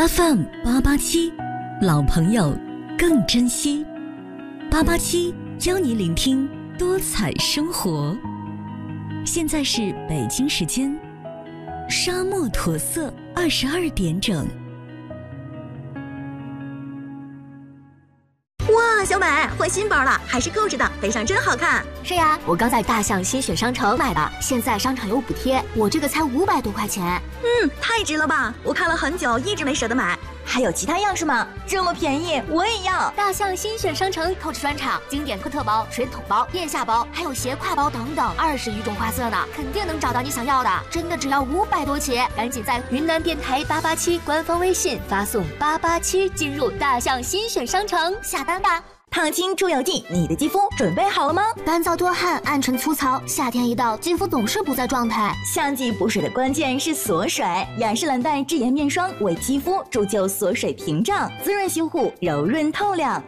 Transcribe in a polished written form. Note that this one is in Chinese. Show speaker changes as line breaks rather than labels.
FM 887，老朋友更珍惜。887邀你聆听多彩生活。现在是北京时间沙漠驼色22点整。
哇，小美换新包了，还是购置的，背上真好看。
是呀，我刚在大象新选商城买的，现在商场有补贴，我这个才500多块钱。
太值了吧！我看了很久，一直没舍得买。
还有其他样式吗？这么便宜，我也要！
大象新选商城购置专场，经典特包、水桶包、腋下包，还有斜挎包等等，20余种花色呢，肯定能找到你想要的。真的只要500多起，赶紧在云南电台887官方微信发送887进入大象新选商城下单吧。
烫青出油剂，你的肌肤准备好了吗？
干燥多汗，暗沉粗糙，夏天一到，肌肤总是不在状态。
夏季补水的关键是锁水，雅诗兰黛智妍面霜为肌肤铸就锁水屏障，滋润修护，柔润透亮。